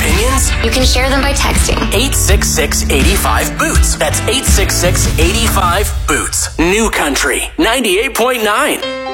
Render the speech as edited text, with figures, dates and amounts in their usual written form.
opinions? You can share them by texting 866-85-BOOTS. That's 866-85-BOOTS. New Country 98.9.